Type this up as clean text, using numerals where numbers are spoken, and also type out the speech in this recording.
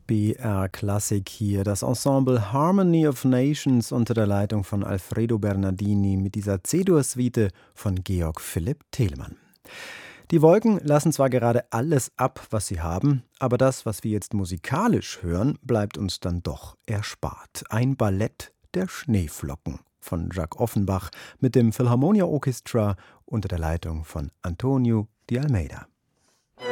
BR Klassik hier, das Ensemble Harmony of Nations unter der Leitung von Alfredo Bernardini mit dieser C-Dur-Suite von Georg Philipp Telemann. Die Wolken lassen zwar gerade alles ab, was sie haben, aber das, was wir jetzt musikalisch hören, bleibt uns dann doch erspart. Ein Ballett der Schneeflocken von Jacques Offenbach mit dem Philharmonia Orchestra unter der Leitung von Antonio de Almeida.